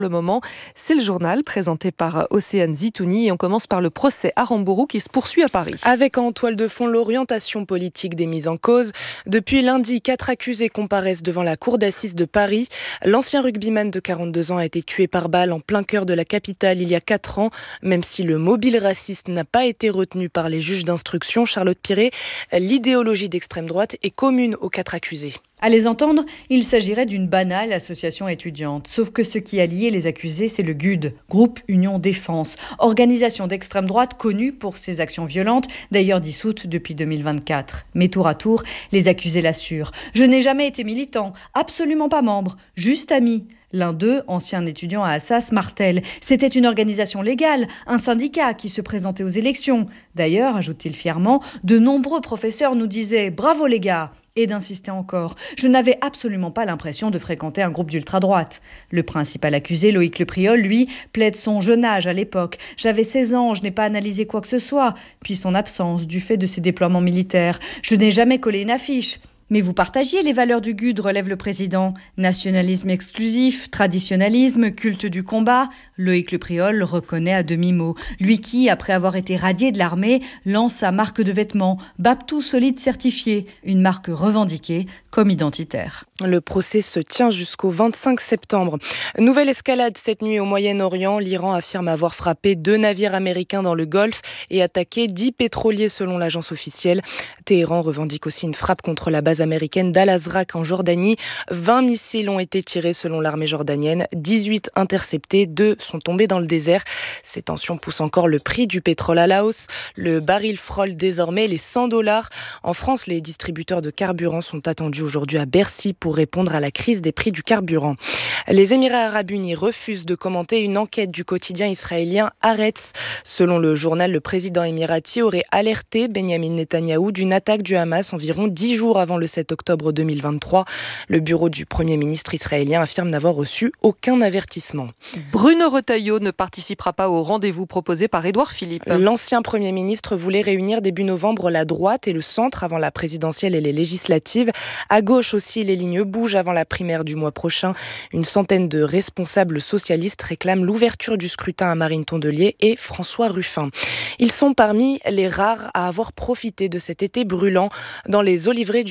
Le moment, c'est le journal présenté par Océane Zitouni et on commence par le procès Aramburu qui se poursuit à Paris. Avec en toile de fond l'orientation politique des mises en cause. Depuis lundi, 4 accusés comparaissent devant la cour d'assises de Paris. L'ancien rugbyman de 42 ans a été tué par balle en plein cœur de la capitale il y a 4 ans. Même si le mobile raciste n'a pas été retenu par les juges d'instruction, Charlotte Piré, l'idéologie d'extrême droite est commune aux 4 accusés. À les entendre, il s'agirait d'une banale association étudiante. Sauf que ce qui a lié les accusés, c'est le GUD, Groupe Union Défense, organisation d'extrême droite connue pour ses actions violentes, d'ailleurs dissoute depuis 2024. Mais tour à tour, les accusés l'assurent. Je n'ai jamais été militant, absolument pas membre, juste ami. L'un d'eux, ancien étudiant à Assas, martèle. C'était une organisation légale, un syndicat qui se présentait aux élections. D'ailleurs, ajoute-t-il fièrement, de nombreux professeurs nous disaient « Bravo les gars !» et d'insister encore. Je n'avais absolument pas l'impression de fréquenter un groupe d'ultra-droite. Le principal accusé, Loïc Lepriol, lui, plaide son jeune âge à l'époque. J'avais 16 ans, je n'ai pas analysé quoi que ce soit. Puis son absence du fait de ses déploiements militaires. Je n'ai jamais collé une affiche. Mais vous partagiez les valeurs du GUD, relève le président. Nationalisme exclusif, traditionnalisme, culte du combat. Loïc Lepriol le reconnaît à demi-mot. Lui qui, après avoir été radié de l'armée, lance sa marque de vêtements, Babtou Solide certifié, une marque revendiquée comme identitaire. Le procès se tient jusqu'au 25 septembre. Nouvelle escalade cette nuit au Moyen-Orient. L'Iran affirme avoir frappé 2 navires américains dans le Golfe et attaqué 10 pétroliers selon l'agence officielle. Téhéran revendique aussi une frappe contre la base américaine d'Al-Azraq en Jordanie. 20 missiles ont été tirés selon l'armée jordanienne, 18 interceptés, 2 sont tombés dans le désert. Ces tensions poussent encore le prix du pétrole à la hausse. Le baril frôle désormais les $100. En France, les distributeurs de carburant sont attendus aujourd'hui à Bercy pour répondre à la crise des prix du carburant. Les Émirats arabes unis refusent de commenter une enquête du quotidien israélien Haaretz. Selon le journal, le président émirati aurait alerté Benjamin Netanyahou d'une attaque du Hamas environ 10 jours avant le 7 octobre 2023. Le bureau du Premier ministre israélien affirme n'avoir reçu aucun avertissement. Bruno Retailleau ne participera pas au rendez-vous proposé par Édouard Philippe. L'ancien Premier ministre voulait réunir début novembre la droite et le centre avant la présidentielle et les législatives. À gauche aussi, les lignes bougent avant la primaire du mois prochain. Une centaine de responsables socialistes réclament l'ouverture du scrutin à Marine Tondelier et François Ruffin. Ils sont parmi les rares à avoir profité de cet été brûlant. Dans les oliveraies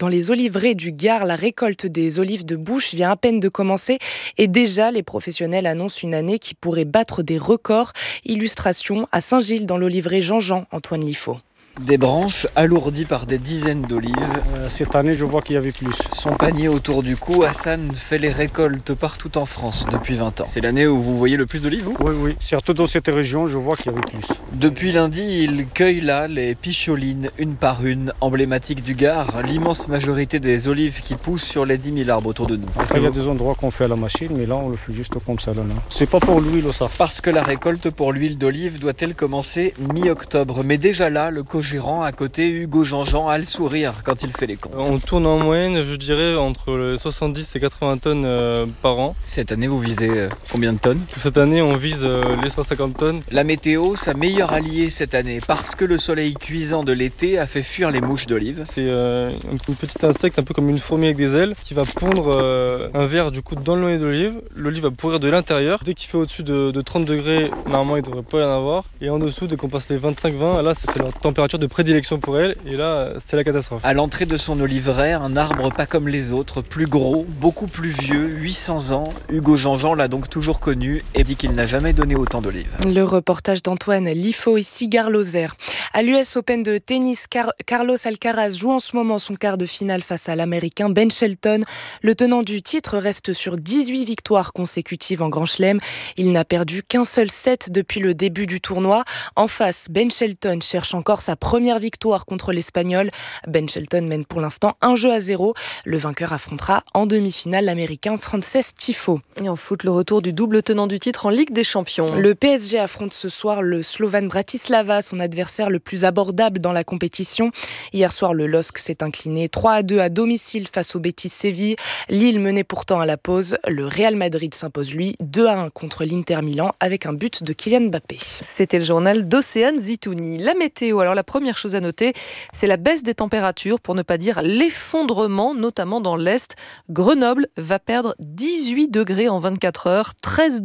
du Gard, la récolte des olives de Bouche vient à peine de commencer et déjà les professionnels annoncent une année qui pourrait battre des records. Illustration à Saint-Gilles dans l'oliveraie Jean-Jean, Antoine Liffaut. Des branches alourdies par des dizaines d'olives. Cette année, je vois qu'il y avait plus. Son panier autour du cou, Hassan fait les récoltes partout en France depuis 20 ans. C'est l'année où vous voyez le plus d'olives, vous ? Oui. Surtout dans cette région, je vois qu'il y avait plus. Depuis lundi, il cueille là les picholines, une par une, emblématiques du Gard, l'immense majorité des olives qui poussent sur les 10 000 arbres autour de nous. Après, il y a des endroits qu'on fait à la machine, mais là, on le fait juste comme ça. Là. C'est pas pour l'huile, ça. Parce que la récolte pour l'huile d'olive doit-elle commencer mi-octobre. Mais déjà là, le gérant à côté, Hugo Jean-Jean, a le sourire quand il fait les comptes. On tourne en moyenne, je dirais, entre 70 et 80 tonnes par an. Cette année, vous visez combien de tonnes ? Cette année, on vise les 150 tonnes. La météo, sa meilleure alliée cette année, parce que le soleil cuisant de l'été a fait fuir les mouches d'olive. C'est un petit insecte, un peu comme une fourmi avec des ailes, qui va pondre un ver du coup dans le noyau d'olive. L'olive va pourrir de l'intérieur. Dès qu'il fait au-dessus de 30 degrés, normalement, il ne devrait pas y en avoir. Et en dessous, dès qu'on passe les 25-20, là, c'est leur température de prédilection pour elle, et là, c'est la catastrophe. À l'entrée de son oliveraie, un arbre pas comme les autres, plus gros, beaucoup plus vieux, 800 ans. Hugo Jean-Jean l'a donc toujours connu et dit qu'il n'a jamais donné autant d'olives. Le reportage d'Antoine Liffaut et Cigar Lozère. À l'US Open de tennis, Carlos Alcaraz joue en ce moment son quart de finale face à l'Américain Ben Shelton. Le tenant du titre reste sur 18 victoires consécutives en Grand Chelem. Il n'a perdu qu'un seul set depuis le début du tournoi. En face, Ben Shelton cherche encore sa première victoire contre l'Espagnol. Ben Shelton mène pour l'instant 1-0. Le vainqueur affrontera en demi-finale l'Américain Frances Tiafoe. Et en foot, le retour du double tenant du titre en Ligue des Champions. Le PSG affronte ce soir le Slovan Bratislava, son adversaire le plus abordable dans la compétition. Hier soir, le LOSC s'est incliné 3-2 à domicile face au Betis Séville. Lille menait pourtant à la pause. Le Real Madrid s'impose lui 2-1 contre l'Inter Milan avec un but de Kylian Mbappé. C'était le journal d'Océane Zitouni. La météo, alors la première chose à noter, c'est la baisse des températures, pour ne pas dire l'effondrement, notamment dans l'Est. Grenoble va perdre 18 degrés en 24 heures, 13